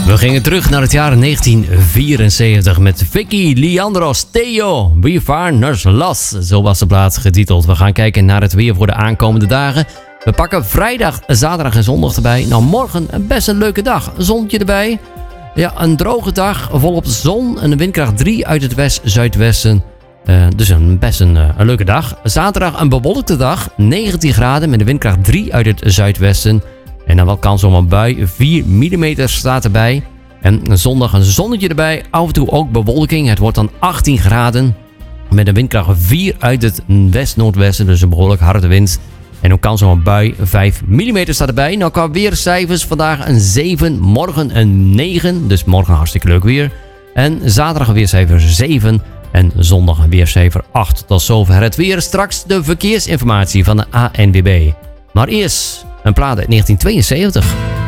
We gingen terug naar het jaar 1974 met Vicky Leandros Theo. We Farners Las, zo was de plaats getiteld. We gaan kijken naar het weer voor de aankomende dagen. We pakken vrijdag, zaterdag en zondag erbij. Nou, morgen best een leuke dag. Zonnetje erbij. Ja, een droge dag, volop zon. Een windkracht 3 uit het west-zuidwesten. Dus best een leuke dag. Zaterdag een bewolkte dag. 19 graden met een windkracht 3 uit het zuidwesten. En dan wel kans op een bui. 4 mm staat erbij. En zondag een zonnetje erbij. Af en toe ook bewolking. Het wordt dan 18 graden. Met een windkracht 4 uit het west-noordwesten. Dus een behoorlijk harde wind. En ook kans op een bui. 5 mm staat erbij. Nou, qua weercijfers vandaag een 7. Morgen een 9. Dus morgen hartstikke leuk weer. En zaterdag een weercijfer 7. En zondag een weercijfer 8. Tot zover het weer. Straks de verkeersinformatie van de ANWB. Maar eerst een plaat uit 1972.